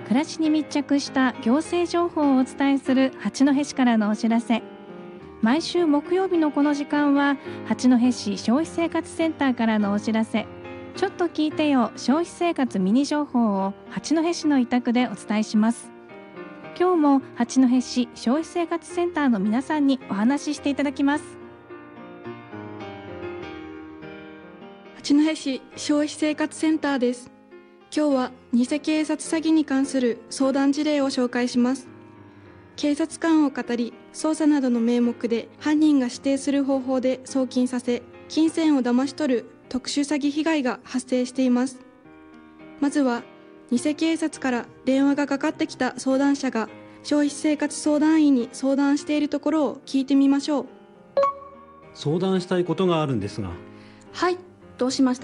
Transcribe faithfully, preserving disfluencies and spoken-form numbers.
暮らしに密着した行政情報をお伝えする八戸市からのお知らせ。毎週木曜日のこの時間は八戸市消費生活センターからのお知らせ、ちょっと聞いてよ消費生活ミニ情報を八戸市の委託でお伝えします。今日も八戸市消費生活センターの皆さんにお話ししていただきます。 八戸市消費生活センターです。今日は偽警察詐欺に関する相談事例を紹介します。警察官を語り、捜査などの名目で犯人が指定する方法で送金させ、金銭を騙し取る特殊詐欺被害が発生しています。まずは、偽警察から電話がかかってきた相談者が消費生活相談員に相談しているところを聞いてみましょう。 相談したいことがあるんですが。 はい、どうしました